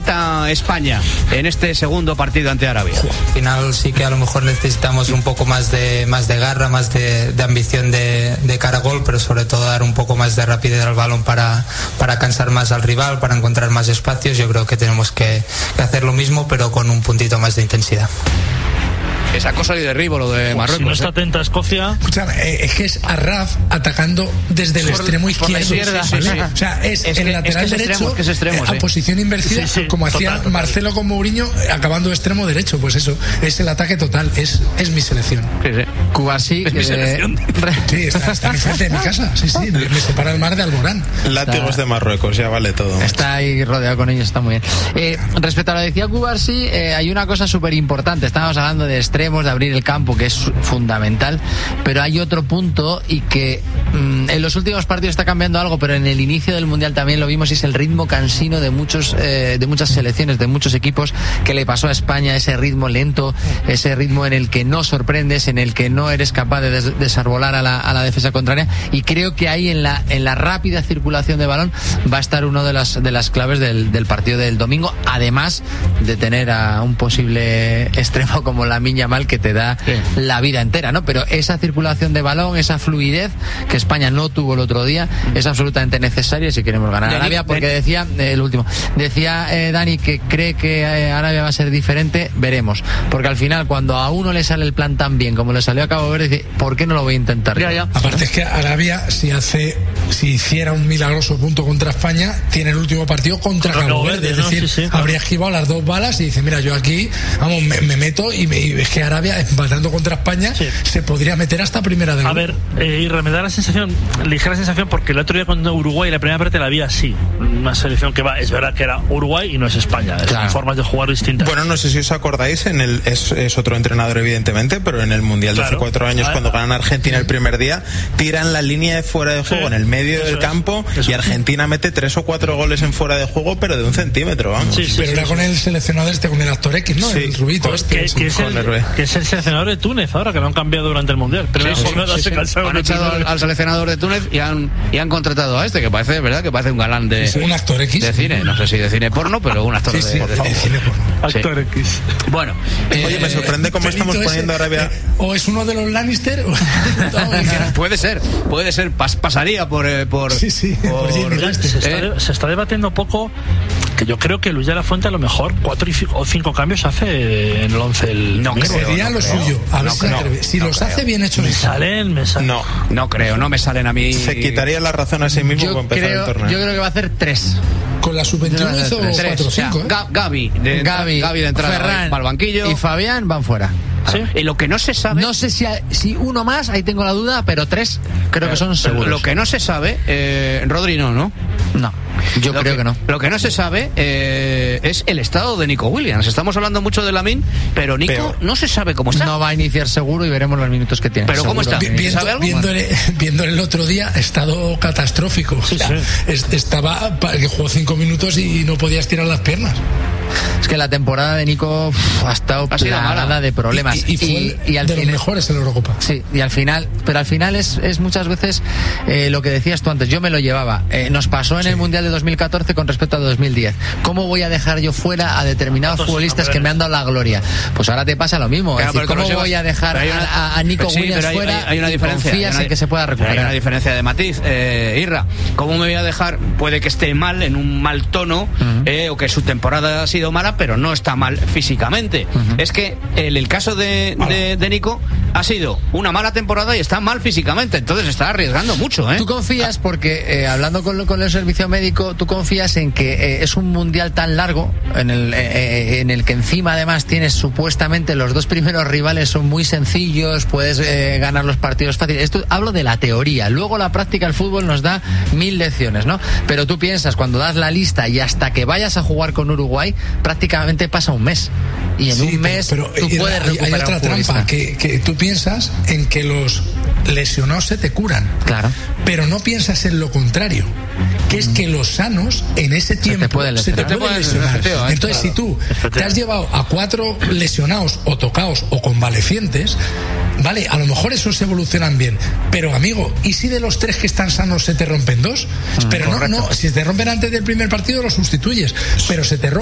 necesita España en este segundo partido ante Arabia? Al final sí que a lo mejor necesitamos un poco más de garra, más de ambición de cara a gol, pero sobre todo dar un poco más de rapidez al balón para cansar más al rival, para encontrar más espacios. Yo creo que tenemos que hacer lo mismo, pero con un puntito más de intensidad. Es acoso y derribo lo de Marruecos. Si no está atenta Escocia. Escúchame, es que es Arraf atacando desde el extremo izquierdo. Sí. O sea, es el lateral derecho a posición invertida, como hacía Marcelo con Mourinho, acabando de extremo derecho. Pues eso, es el ataque total. Es mi selección. Cubarsí. Es mi selección. Sí, está enfrente de mi casa. Sí, me separa el mar de Alborán. Látigos de Marruecos, ya vale todo. Está ahí rodeado con ellos, está muy bien. Respecto a lo que decía Cubarsí, hay una cosa súper importante. Estábamos hablando de extremos, de abrir el campo, que es fundamental, pero hay otro punto y que en los últimos partidos está cambiando algo, pero en el inicio del Mundial también lo vimos, y es el ritmo cansino de muchas selecciones, de muchos equipos, que le pasó a España, ese ritmo lento, ese ritmo en el que no sorprendes, en el que no eres capaz de desarbolar a la defensa contraria, y creo que ahí en la rápida circulación de balón va a estar una de las claves del partido del domingo, además de tener a un posible extremo como Lamine Yamal, que te da la vida entera, ¿no? Pero esa circulación de balón, esa fluidez que España no tuvo el otro día, es absolutamente necesaria si queremos ganar a Arabia, porque decía Dani que cree que Arabia va a ser diferente. Veremos, porque al final, cuando a uno le sale el plan tan bien como le salió a Cabo Verde, dice, ¿por qué no lo voy a intentar? Aparte es que Arabia, si hiciera un milagroso punto contra España, tiene el último partido contra Cabo Verde, es decir, habría esquivado las dos balas y dice, mira, yo aquí me meto, y es que Arabia, empatando contra España, se podría meter hasta primera de gol. A ver, y me da ligera sensación, porque el otro día con Uruguay, la primera parte la vi así, una selección que es verdad que era Uruguay y no es España, son formas de jugar distintas. Bueno, no sé si os acordáis, es otro entrenador evidentemente, pero en el Mundial de hace 4 años, cuando ganan Argentina el primer día, tiran la línea de fuera de juego en el medio del campo, y Argentina mete 3 o 4 goles en fuera de juego, pero de 1 centímetro, vamos. Pero era con el seleccionador con el actor X, ¿no? El rubito que es el seleccionador de Túnez ahora, que lo han cambiado durante el Mundial. Han echado al seleccionador de Túnez y han contratado a este, que parece, ¿verdad? Que parece un galán de un actor X de cine, no sé si de cine porno, pero un actor de cine porno. Actor X. Bueno, oye, me sorprende cómo estamos poniendo a Arabia. O es uno de los Lannister. Puede ser, pasaría por se está debatiendo poco, que yo creo que Luis de la Fuente a lo mejor 4 o 5 cambios hace en el 11 sería lo suyo. A ver si los hace bien hechos. Me salen. No creo, no me salen a mí. Se quitaría la razón a sí mismo para empezar el torneo. Yo creo que va a hacer 3. Con la sub-21 hizo 4 o 5. Gavi de entrada, Ferran para el banquillo, y Fabián van fuera. ¿Sí? Y lo que no se sabe, no sé si uno más, ahí tengo la duda, pero 3 creo que son seguros. Lo que no se sabe, Rodri no. Yo creo que no. Lo que no se sabe es el estado de Nico Williams. Estamos hablando mucho de Lamine, pero Nico no se sabe cómo está. No va a iniciar seguro y veremos los minutos que tiene. Pero ¿cómo está? Viéndole el otro día, estado catastrófico. Estaba que jugó 5 minutos y no podía estirar las piernas. Es que la temporada de Nico ha estado plagada de problemas. Y fue de los mejores en la Eurocopa. Sí, y al final es muchas veces lo que decías tú antes. Yo me lo llevaba. Nos pasó en el Mundial de 2014 con respecto a 2010. ¿Cómo voy a dejar yo fuera a determinados futbolistas que me han dado la gloria? Pues ahora te pasa lo mismo. Es decir, ¿cómo voy a dejar a Nico Williams fuera? Hay una diferencia. Confías en que se pueda recuperar. Hay una diferencia de matiz. Irra, ¿cómo me voy a dejar? Puede que esté mal, en un mal tono, o que su temporada ha sido mala, pero no está mal físicamente. Es que el caso de Nico ha sido una mala temporada y está mal físicamente, entonces está arriesgando mucho. ¿Tú confías, porque hablando con el servicio médico, tú confías en que es un mundial tan largo en el que encima además tienes supuestamente los 2 primeros rivales son muy sencillos, puedes ganar los partidos fáciles? Esto hablo de la teoría, luego la práctica, el fútbol nos da 1000 lecciones, ¿no? Pero tú piensas, cuando das la lista y hasta que vayas a jugar con Uruguay, prácticamente pasa un mes, y en un mes tú puedes recuperar. Hay otra trampa, que tú piensas en que los lesionados se te curan, claro, pero no piensas en lo contrario, que es que los sanos en ese tiempo se te pueden lesionar. Entonces, si tú te has llevado a 4 lesionados o tocados o convalecientes, vale, a lo mejor esos evolucionan bien, pero amigo, ¿y si de los 3 que están sanos se te rompen 2? Pero no, si te rompen antes del primer partido los sustituyes, pero se te rompen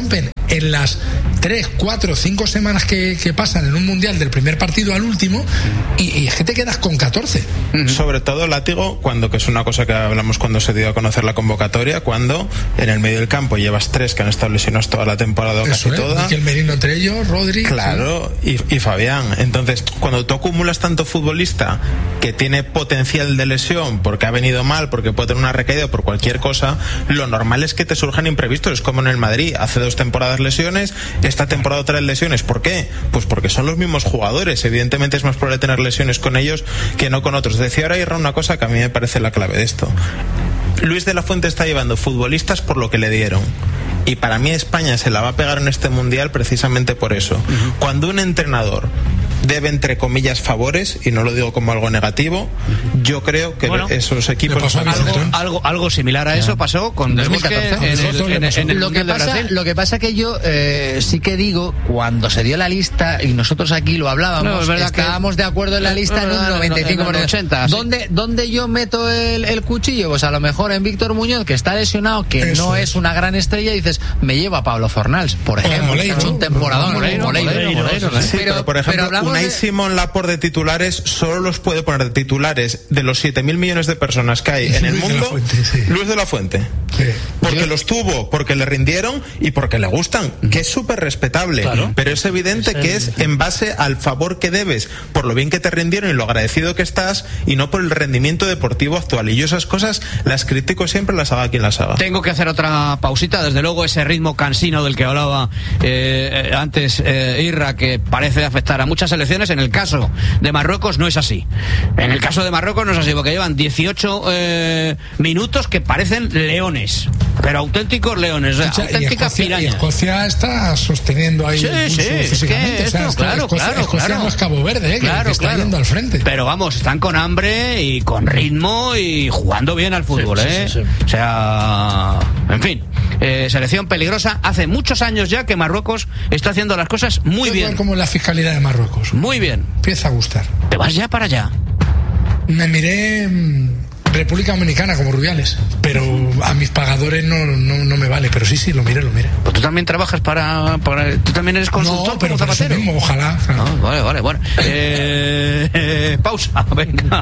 en las 3, 4, 5 semanas que pasan en un mundial del primer partido al último, y es que te quedas con 14. Sobre todo, Látigo, que es una cosa que hablamos cuando se dio a conocer la convocatoria, cuando en el medio del campo llevas 3 que han estado lesionados toda la temporada, casi toda. Miquel Merino entre ellos, Rodri. Claro, sí. y Fabián. Entonces, cuando tú acumulas tanto futbolista que tiene potencial de lesión porque ha venido mal, porque puede tener una recaída por cualquier cosa, lo normal es que te surjan imprevistos. Es como en el Madrid, hace 2 temporadas lesiones, esta temporada 3 lesiones. ¿Por qué? Pues porque son los mismos jugadores. Evidentemente es más probable tener lesiones con ellos que no con otros. Decía ahora Irra una cosa que a mí me parece la clave de esto. Luis de la Fuente está llevando futbolistas por lo que le dieron. Y para mí España se la va a pegar en este mundial precisamente por eso. Cuando un entrenador debe, entre comillas, favores, y no lo digo como algo negativo, yo creo que esos equipos... Algo similar a eso pasó con 2014 en el Mundial de Brasil. Lo que pasa que yo sí que digo, cuando se dio la lista, y nosotros aquí lo hablábamos, estábamos de acuerdo en la lista en un 95%. ¿Dónde yo meto el cuchillo? Pues a lo mejor en Víctor Muñoz, que está lesionado, que eso no es una gran estrella, y dices, me llevo a Pablo Fornals, por ejemplo, que ha hecho un temporadón. Moleiro, sí, pero por ejemplo, Unai Simón Laporte de titulares solo los puede poner de titulares de los 7.000 millones de personas que hay en el mundo, Luis de la Fuente. Sí. Porque los tuvo, porque le rindieron y porque le gustan, que es súper respetable. Claro. Pero es evidente que es en base al favor que debes, por lo bien que te rindieron y lo agradecido que estás, y no por el rendimiento deportivo actual. Y yo esas cosas las critico siempre, las haga quien las haga. Tengo que hacer otra pausita. Desde luego ese ritmo cansino del que hablaba antes Irra, que parece afectar a muchas selecciones, en el caso de Marruecos no es así. En el caso de Marruecos no es así, porque llevan 18 minutos que parecen leones, pero auténticos leones, auténticas pirañas. Y Escocia está sosteniendo ahí físicamente. Escocia no es Cabo Verde, que está yendo al frente. Pero vamos, están con hambre y con ritmo y jugando bien al fútbol, O sea, en fin, selección peligrosa. Hace muchos años ya que Marruecos está haciendo las cosas muy bien. Como la fiscalidad de Marruecos. Muy bien. Empieza a gustar. ¿Te vas ya para allá? Me miré República Dominicana como Rubiales, pero a mis pagadores no me vale, pero sí, lo miré. Pues tú también trabajas para tú también eres consultor. No, pero como zapatero. Mismo, ojalá. Vale, bueno. Pausa, venga.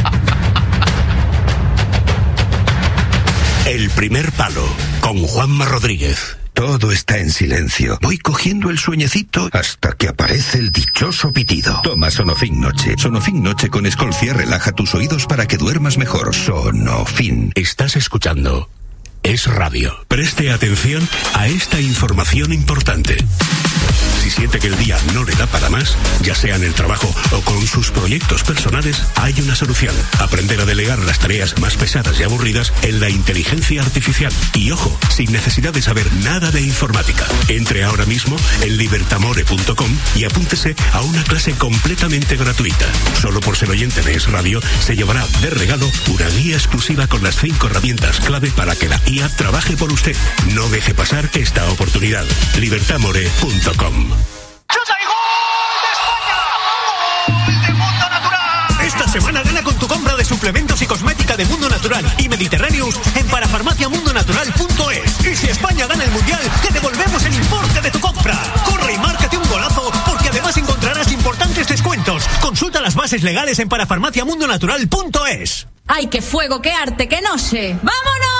El primer palo, con Juanma Rodríguez. Todo está en silencio. Voy cogiendo el sueñecito hasta que aparece el dichoso pitido. Toma Sonofin Noche. Sonofin Noche con Escolcia relaja tus oídos para que duermas mejor. Sonofin. Estás escuchando Es Radio. Preste atención a esta información importante. Si siente que el día no le da para más, ya sea en el trabajo o con sus proyectos personales, hay una solución. Aprender a delegar las tareas más pesadas y aburridas en la inteligencia artificial. Y ojo, sin necesidad de saber nada de informática. Entre ahora mismo en libertamore.com y apúntese a una clase completamente gratuita. Solo por ser oyente de Es Radio, se llevará de regalo una guía exclusiva con las 5 herramientas clave para que la IA trabaje por usted. No deje pasar esta oportunidad. libertamore.com. ¡Chuta y gol de España! ¡Gol de Mundo Natural! Esta semana gana con tu compra de suplementos y cosmética de Mundo Natural y Mediterráneos en parafarmaciamundonatural.es. Y si España gana el Mundial, te devolvemos el importe de tu compra. Corre y márcate un golazo, porque además encontrarás importantes descuentos. Consulta las bases legales en parafarmaciamundonatural.es. ¡Ay, qué fuego, qué arte, qué noche! ¡Vámonos!